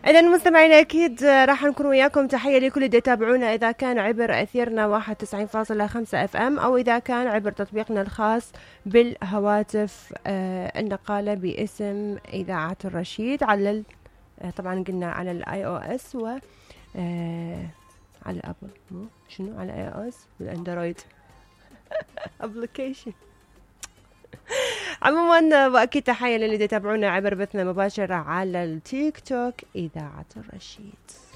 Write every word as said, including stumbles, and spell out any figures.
إذا مستمعينا أكيد راح نكون وياكم. تحية لكل اللي يتابعونا إذا كان عبر أثيرنا واحد وتسعين فاصلة خمسة اف ام، أو إذا كان عبر تطبيقنا الخاص بالهواتف آه النقالة باسم إذاعة الرشيد على ال... آه طبعا قلنا على الاي او اس و آه على الابل، مو شنو على اي او اس والاندرويد ابلكيشن. عموما واكيد تحيه للي يتابعونا عبر بثنا مباشره على التيك توك اذاعه الرشيد.